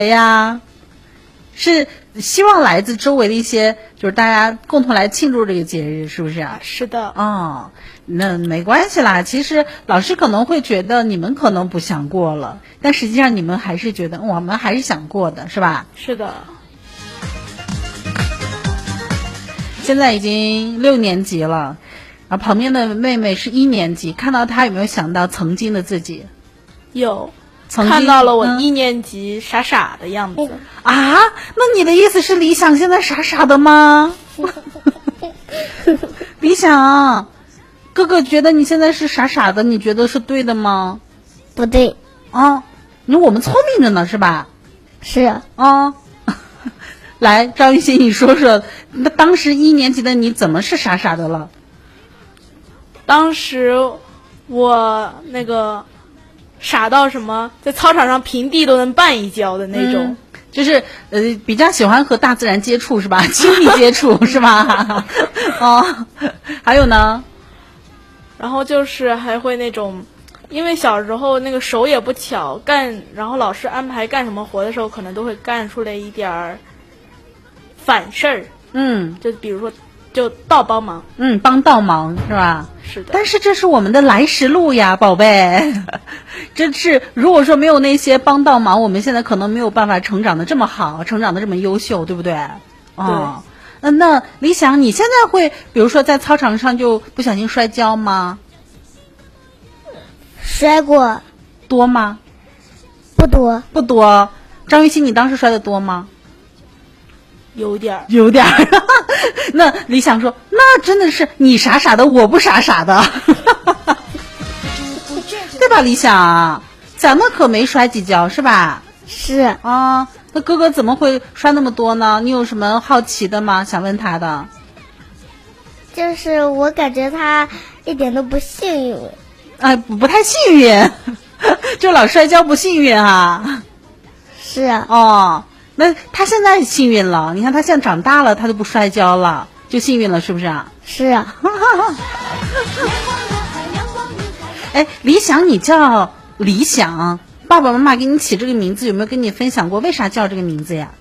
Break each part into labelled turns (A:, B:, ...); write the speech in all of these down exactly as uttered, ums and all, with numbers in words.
A: 呀？是希望来自周围的一些，就是大家共同来庆祝这个节日，是不是啊？
B: 是的。
A: 哦，那没关系啦。其实老师可能会觉得你们可能不想过了，但实际上你们还是觉得我们还是想过的，是吧？
B: 是的。
A: 现在已经六年级了，啊，旁边的妹妹是一年级，看到她有没有想到曾经的自己？
B: 有。
A: 曾经
B: 看到了我一年级傻傻的样子、
A: 嗯、啊！那你的意思是理想现在傻傻的吗？理想，哥哥觉得你现在是傻傻的，你觉得是对的吗？
C: 不对
A: 啊，你我们聪明着呢，是吧？
C: 是
A: 啊。来，张玉欣，你说说，那当时一年级的你怎么是傻傻的了？
B: 当时我那个。傻到什么，在操场上平地都能绊一跤的那种，
A: 嗯、就是呃比较喜欢和大自然接触是吧？亲密接触是吧？哦，还有呢？
B: 然后就是还会那种，因为小时候那个手也不巧，干，然后老师安排干什么活的时候，可能都会干出来一点儿反事儿。
A: 嗯，
B: 就比如说。就倒帮忙，
A: 嗯，帮倒忙是吧？
B: 是的。
A: 但是这是我们的来时路呀，宝贝。这是如果说没有那些帮倒忙，我们现在可能没有办法成长的这么好，成长的这么优秀，对不对？哦，那那理想，你现在会比如说在操场上就不小心摔跤吗？
C: 摔过。
A: 多吗？
C: 不多。
A: 不多。张玉欣，你当时摔得多吗？
B: 有点儿，
A: 有点儿。那理想说，那真的是你傻傻的，我不傻傻的，对吧？理想，咱们可没摔几跤，是吧？
C: 是
A: 啊。那哥哥怎么会摔那么多呢？你有什么好奇的吗？想问他的？
C: 就是我感觉他一点都不幸运。
A: 哎，不不太幸运，就老摔跤不幸运啊。
C: 是啊。
A: 哦。那他现在幸运了，你看他现在长大了，他都不摔跤了，就幸运了，是不是啊？
C: 是啊。
A: 哎，理想，你叫理想，爸爸妈妈给你起这个名字，有没有跟你分享过为啥叫这个名字呀？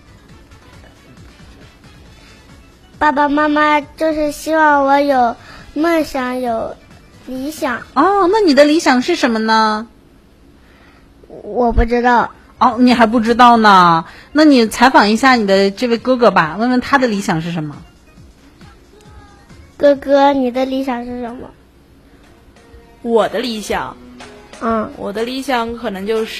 C: 爸爸妈妈就是希望我有梦想，有理想。
A: 哦，那你的理想是什么呢？
C: 我不知道。
A: 哦，你还不知道呢？那你采访一下你的这位哥哥吧，问问他的理想是什么。
C: 哥哥，你的理想是什么？
B: 我的理想，
C: 嗯，
B: 我的理想可能就是，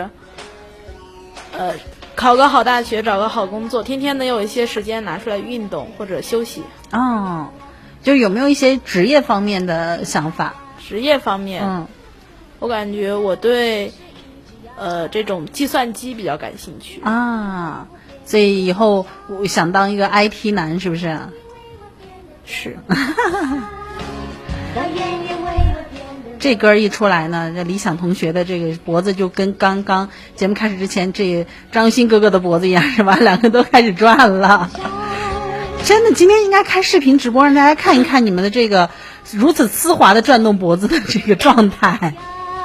B: 呃，考个好大学，找个好工作，天天能有一些时间拿出来运动或者休息。
A: 哦，就有没有一些职业方面的想法？
B: 职业方面，
A: 嗯，
B: 我感觉我对。呃，这种计算机比较感兴趣
A: 啊，所以以后我想当一个 I T 男，是不是？
B: 是。
A: 这歌一出来呢，这理想同学的这个脖子就跟刚刚节目开始之前这张欣哥哥的脖子一样，是吧？两个都开始转了。真的，今天应该开视频直播，让大家看一看你们的这个如此丝滑的转动脖子的这个状态。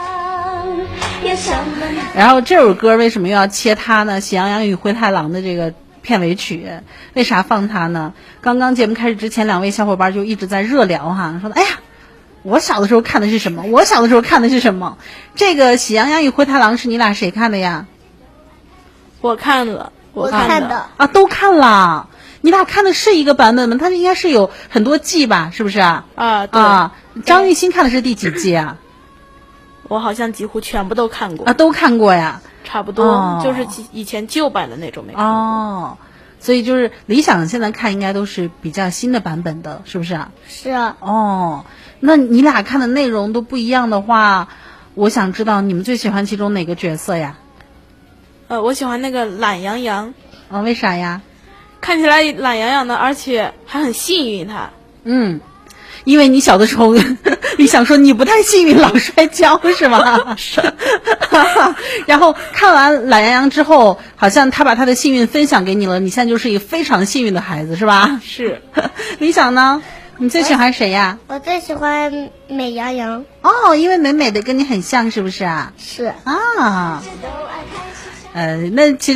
A: 然后这首歌为什么又要切它呢？《喜羊羊与灰太狼》的这个片尾曲，为啥放它呢？刚刚节目开始之前，两位小伙伴就一直在热聊哈，说哎呀，我小的时候看的是什么？我小的时候看的是什么？这个《喜羊羊与灰太狼》是你俩谁看的呀？
B: 我看了，
C: 我
B: 看
C: 的
A: 啊，都看了。你俩看的是一个版本吗？它应该是有很多季吧，是不是啊？
B: 啊，对
A: 啊，张玉欣看的是第几季啊？
B: 我好像几乎全部都看过
A: 啊，都看过呀，
B: 差不多，哦、就是以前旧版的那种没看过。
A: 哦，所以就是理想现在看应该都是比较新的版本的，是不是啊？
C: 是啊。
A: 哦，那你俩看的内容都不一样的话，我想知道你们最喜欢其中哪个角色呀？
B: 呃，我喜欢那个懒羊羊。
A: 啊、哦，为啥呀？
B: 看起来懒洋洋的，而且还很幸运他。
A: 嗯。因为你小的时候，你想说你不太幸运，老摔跤是吗？
B: 是。
A: 然后看完懒羊羊之后，好像他把他的幸运分享给你了，你现在就是一个非常幸运的孩子，是吧？
B: 是。
A: 理想呢？你最喜欢谁呀？
C: 我最喜欢美羊羊。
A: 哦，因为美美的跟你很像，是不是啊？
C: 是。
A: 啊。呃，那其实。